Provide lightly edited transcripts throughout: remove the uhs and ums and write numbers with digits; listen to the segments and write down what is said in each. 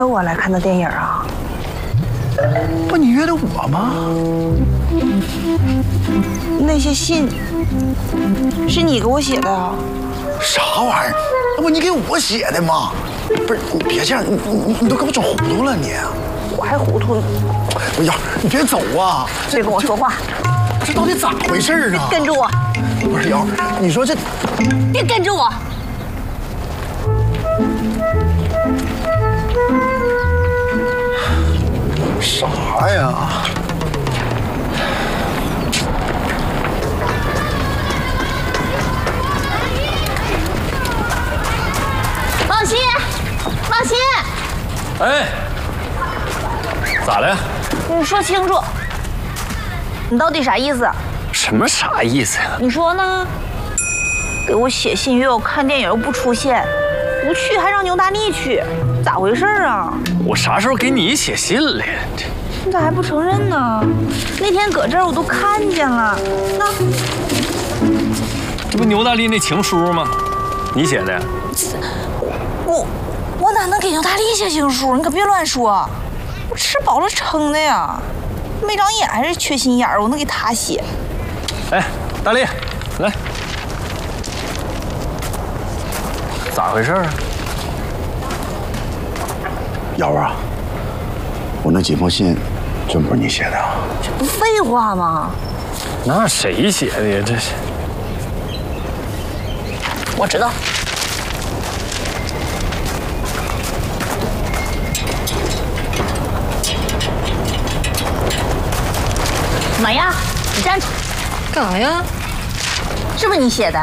我来看的电影啊？ 不，你约的我吗？ 那些信是你给我写的啊？ 啥玩意儿？那不你给我写的吗？不是，你别这样，你都给我整糊涂了你。 我还糊涂呢。 不要，你别走啊！ 别跟我说话。 这到底咋回事啊？ 跟着我。 不是瑶，你说这…… 别跟着我。 啥呀？ 王鑫，王鑫， 哎，咋了？ 你说清楚，你到底啥意思？ 什么啥意思呀？ 你说呢？给我写信约我看电影又不出现，不去还让牛大力去，咋回事啊？ 我啥时候给你写信了呀？ 你咋还不承认呢？那天搁这儿我都看见了，那这不牛大力那情书吗？你写的呀？ 我哪能给牛大力写情书？你可别乱说，我吃饱了撑的呀，没长眼还是缺心眼儿，我能给他写？ 哎，大力，来，咋回事啊？ 瑶啊，我那几封信真不是你写的啊？ 这不废话吗？ 那谁写的呀？这是我知道。马呀，你站住！ 干啥呀？ 是不是你写的？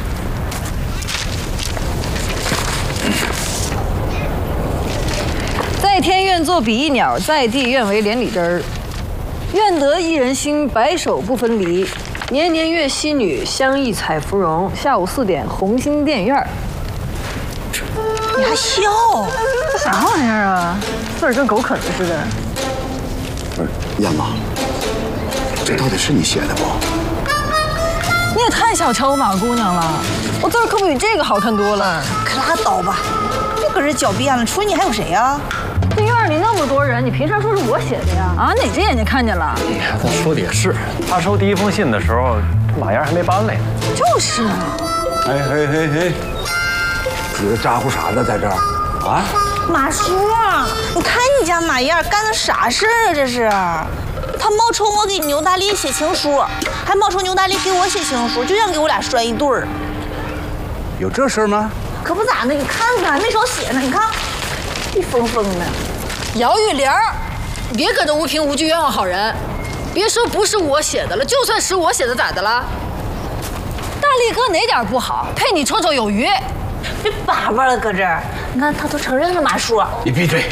在天愿作比翼鸟，在地愿为连理枝儿。愿得一人心，白首不分离。年年月溪女，相忆采芙蓉。下午4点，红星电院。 你还笑？ 这啥玩意儿啊？字儿跟狗啃的似的。 不是，燕妈，这到底是你写的不？ 你也太小瞧我马姑娘了，我字儿可比这个好看多了。 可拉倒吧，别搁这狡辩了。除了你还有谁呀？ 这院里那么多人，你凭啥说是我写的呀？啊，哪只眼睛看见了？ 你看他说的也是，他收第一封信的时候，马燕还没搬来呢。 就是啊。 哎嘿嘿嘿，几个咋呼啥呢，在这儿啊？ 马叔，你看你家马燕干的啥事儿啊？这是，他冒充我给牛大力写情书，还冒充牛大力给我写情书，就想给我俩拴一对儿。 有这事儿吗？ 可不咋的，你看看还没少写呢，你看，一封封的。 姚玉玲，你别搁这无凭无据冤枉好人。别说不是我写的了，就算是我写的咋的了？大力哥哪点不好？配你绰绰有余。 别叭叭了，搁这儿，你看他都承认了，马叔。 你闭嘴！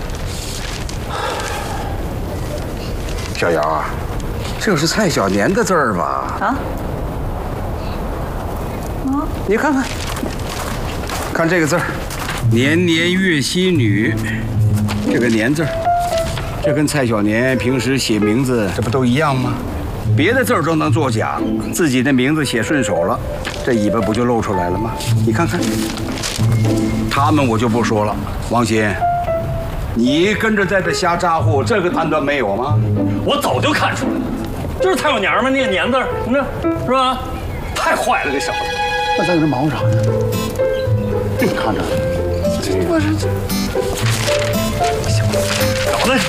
小姚啊，这是蔡小年的字儿吧？啊？你看看，看这个字儿，年年月溪女，这个年字儿，这跟蔡小年平时写名字这不都一样吗？别的字儿都能作假，自己的名字写顺手了，这尾巴不就露出来了吗？你看看，他们我就不说了。王鑫，你跟着在这瞎咋呼，这个判断没有吗？ 我早就看出来了，就是蔡小娘们那个年字，你看是吧？太坏了，这小子。 那在这忙活啥呢？你看着，这我是这搞的。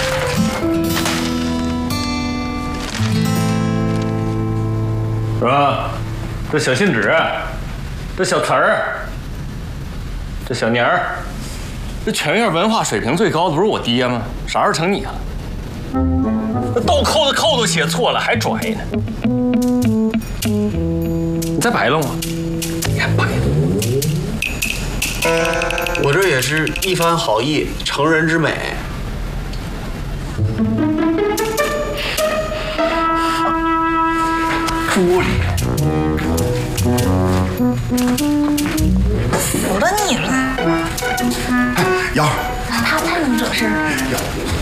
是吧？这小信纸，这小词儿，这小年儿，这全院文化水平最高的不是我爹吗？啥时候成你了？这倒扣的扣都写错了，还拽呢。你再摆弄我，你还摆弄？ 我这也是一番好意，成人之美。 玻璃， 服了你了。 瑶， 他太能惹事儿了。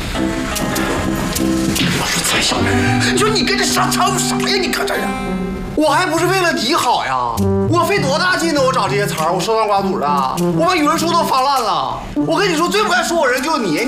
我说蔡小年，你说你跟这傻掺和啥呀？你搁这儿啊？ 我还不是为了你好呀！我费多大劲呢？我找这些词儿，我搜肠刮肚的，我把语文书都翻烂了。我跟你说，最不该说我人就是你。